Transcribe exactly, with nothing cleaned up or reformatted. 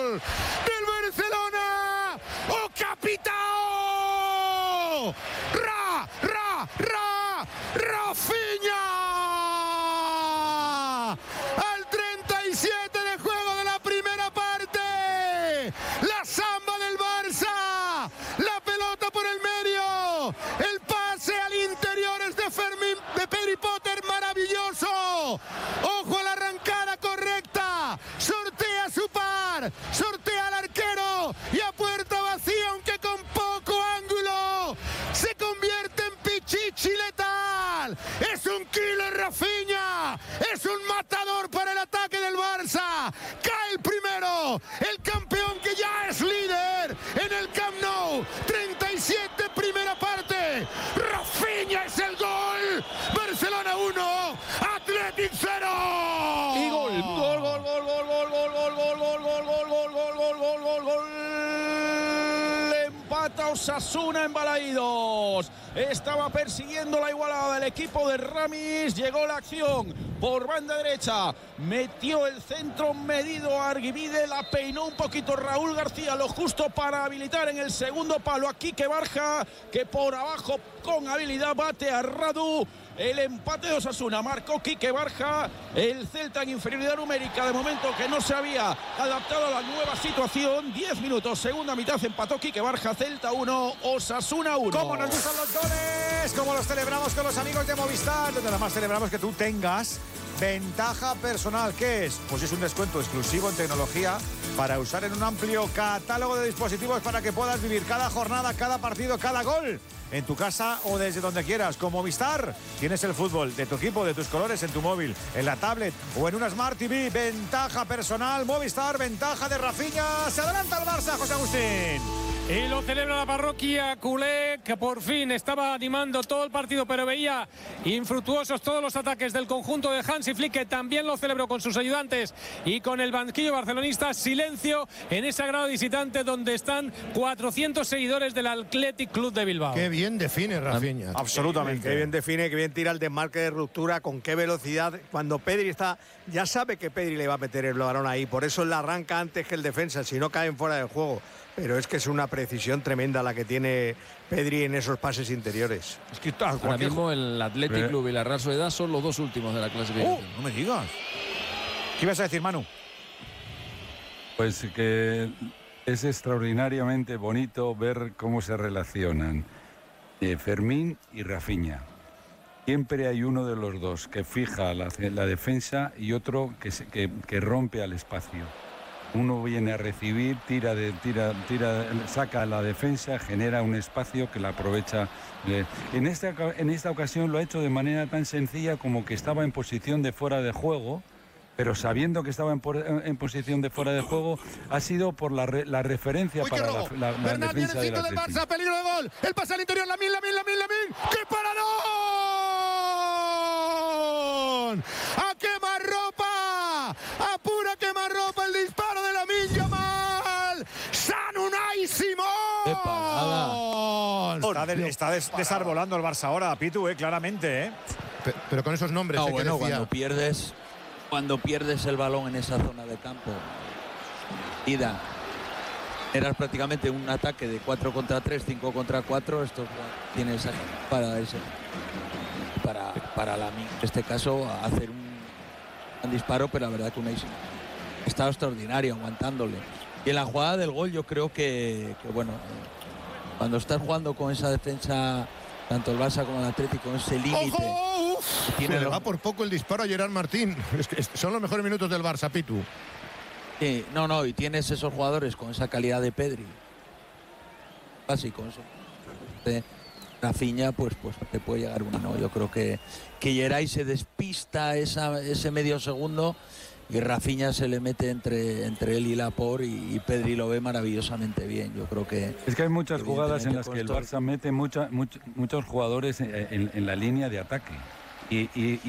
gol del Barcelona. ¡Oh, capitao! ¡Ra, ra, ra! ¡Rafinha! Al treinta y siete de juego de la primera parte. La samba del Barça. La pelota por el medio. El pase al interior es de Fermín, de Pedri Potter, maravilloso. Ojo a la arrancada correcta. Sortea su par. Sortea al arquero. Y a puerta vacía, aunque con poco ángulo, se convierte en pichichi letal. Es un killer Rafinha. Es un matador para el ataque del Barça. Cae el primero. El campeón que ya es líder en el Camp Nou. treinta y siete, primera parte. Rafinha es el gol. Barcelona uno, Athletic cero. Y gol, gol, gol, gol, gol, gol, gol, gol, gol, gol, gol, gol, gol, gol, gol, gol, gol, gol. Empata Osasuna en Balaídos. Estaba persiguiendo la igualada del equipo de Ramis. Llegó la acción por banda derecha. Metió el centro medido a Arguibide. La peinó un poquito Raúl García. Lo justo para habilitar en el segundo palo a Quique Barja, que por abajo con habilidad bate a Radu. El empate de Osasuna marcó Quique Barja. El Celta en inferioridad numérica, de momento que no se había adaptado a la nueva situación. diez minutos, segunda mitad, empató Quique Barja. Celta uno, Osasuna uno. ¿Cómo nos gustan los goles? ¿Cómo los celebramos con los amigos de Movistar? Donde además celebramos que tú tengas ventaja personal. ¿Qué es? Pues es un descuento exclusivo en tecnología para usar en un amplio catálogo de dispositivos para que puedas vivir cada jornada, cada partido, cada gol en tu casa o desde donde quieras. Con Movistar tienes el fútbol de tu equipo, de tus colores en tu móvil, en la tablet o en una Smart T V. Ventaja personal, Movistar, ventaja de Rafinha. Se adelanta el Barça, José Agustín. Y lo celebra la parroquia culé, que por fin estaba animando todo el partido, pero veía infructuosos todos los ataques del conjunto de Hansi Flick, que también lo celebró con sus ayudantes y con el banquillo barcelonista. Silencio en ese agrado visitante donde están cuatrocientos seguidores del Athletic Club de Bilbao. Qué bien define Rafinha. Absolutamente. Qué bien define, qué bien tira el desmarque de ruptura, con qué velocidad. Cuando Pedri está, ya sabe que Pedri le va a meter el balón ahí, por eso la arranca antes que el defensa, si no caen fuera del juego. Pero es que es una precisión tremenda la que tiene Pedri en esos pases interiores. Es que está, Ahora cualquier... mismo el Athletic Club y la Real Sociedad son los dos últimos de la clasificación. Oh, no me digas. ¿Qué ibas a decir, Manu? Pues que es extraordinariamente bonito ver cómo se relacionan eh, Fermín y Rafinha. Siempre hay uno de los dos que fija la, la defensa y otro que, se, que, que rompe al espacio. Uno viene a recibir, tira, de, tira, tira, saca a la defensa, genera un espacio que la aprovecha. En esta, en esta ocasión lo ha hecho de manera tan sencilla como que estaba en posición de fuera de juego, pero sabiendo que estaba en, por, en posición de fuera de juego, ha sido por la, re, la referencia. Uy, para la, la, la Bernat defensa viene el del del Barça, peligro de gol. El pase al interior, Lamine, Lamine, Lamine, Lamine. ¡Qué paradón! ¡A quemarropa! ¡A pura quemarropa el disparo de Lamine Yamal! ¡San Unai Simón! ¡Qué parada! Está, de, está des, desarbolando el Barça ahora, Pitu, eh, claramente. Eh. Pero, pero con esos nombres. No, eh, bueno, que decía. cuando pierdes, cuando pierdes el balón en esa zona de campo, ida, eras prácticamente un ataque de cuatro contra tres, cinco contra cuatro. Esto tienes para ese, para, para la, en este caso, hacer un, un disparo, pero la verdad que Unai está extraordinario aguantándole. Y en la jugada del gol yo creo que, que bueno, cuando estás jugando con esa defensa, tanto el Barça como el Atlético, con ese límite. Tiene le va por poco el disparo a Gerard Martín. Es que son los mejores minutos del Barça, Pitu. Sí, no, no, y tienes esos jugadores con esa calidad de Pedri. Así, con eso. De Rafinha, pues, pues te puede llegar una, ¿no? Yo creo que, que Geray se despista esa, ese medio segundo y Rafinha se le mete entre, entre él y Laporte y, y Pedri lo ve maravillosamente bien. Yo creo que... Es que hay muchas jugadas en las que el Barça mete mucha, much, muchos jugadores en, en, en la línea de ataque. Y, y,